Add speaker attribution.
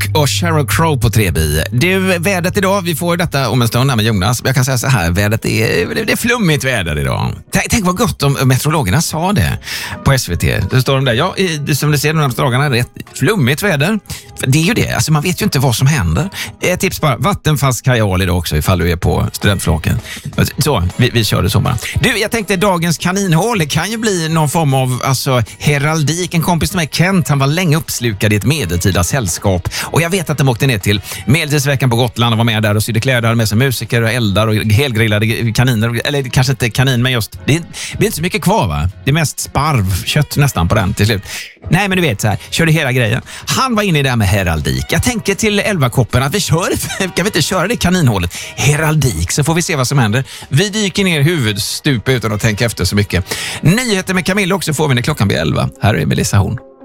Speaker 1: och Sheryl Crow på 3B. Du, vädret idag, vi får detta om en stund här med Jonas. Jag kan säga så här, vädret det är flummigt väder idag. Tänk vad gott om meteorologerna sa det på SVT. Det står de där, ja, som du ser de närmaste dagarna, rätt flummigt väder. Det är ju det, alltså man vet ju inte vad som händer. Ett tips bara, vattenfast kajal idag också ifall du är på studentflaken. Så, vi kör det så bara. Du, jag tänkte dagens kaninhål, det kan ju bli någon form av heraldik. En kompis till mig, Kent, han var länge uppslukad i ett medeltida sällskap. Och jag vet att de åkte ner till Medeltidsveckan på Gotland och var med där och sydde kläder med sig musiker och eldar och helgrillade kaniner. Eller kanske inte kanin, men just, det blir inte så mycket kvar, va? Det är mest sparvkött nästan på den till slut. Nej, men du vet så här, körde hela grejen. Han var inne i det här med heraldik. Jag tänker till 11-koppen att kan vi inte köra det kaninhålet? Heraldik, så får vi se vad som händer. Vi dyker ner huvudstup utan att tänka efter så mycket. Nyheter med Camilla också får vi när klockan blir 11. Här är Melissa Horn.